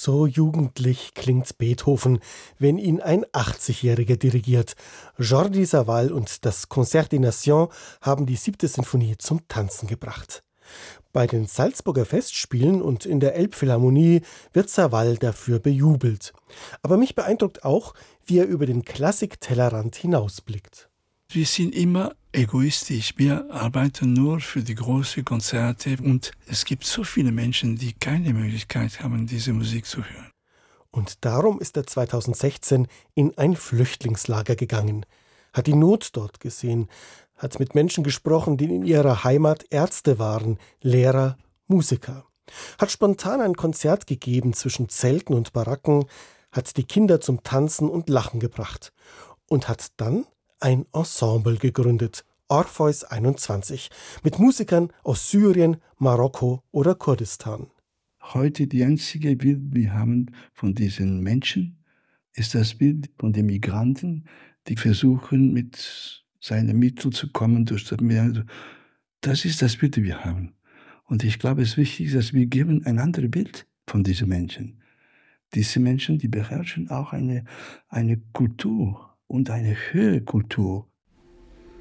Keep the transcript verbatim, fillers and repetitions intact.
So jugendlich klingt Beethoven, wenn ihn ein achtzigjähriger dirigiert. Jordi Savall und das Concert des Nations haben die siebte Sinfonie zum Tanzen gebracht. Bei den Salzburger Festspielen und in der Elbphilharmonie wird Savall dafür bejubelt. Aber mich beeindruckt auch, wie er über den Klassik-Tellerrand hinausblickt. Wir sind immer egoistisch. Wir arbeiten nur für die großen Konzerte und es gibt so viele Menschen, die keine Möglichkeit haben, diese Musik zu hören. Und darum ist er zweitausendsechzehn in ein Flüchtlingslager gegangen, hat die Not dort gesehen, hat mit Menschen gesprochen, die in ihrer Heimat Ärzte waren, Lehrer, Musiker, hat spontan ein Konzert gegeben zwischen Zelten und Baracken, hat die Kinder zum Tanzen und Lachen gebracht und hat dann ein Ensemble gegründet, Orpheus einundzwanzig, mit Musikern aus Syrien, Marokko oder Kurdistan. Heute die einzige Bild, wir haben von diesen Menschen, ist das Bild von den Migranten, die versuchen, mit seinen Mitteln zu kommen durch das Meer. Das ist das Bild, das wir haben. Und ich glaube, es ist wichtig, dass wir geben ein anderes Bild von diesen Menschen. Diese Menschen, die beherrschen auch eine, eine Kultur und eine höhere Kultur.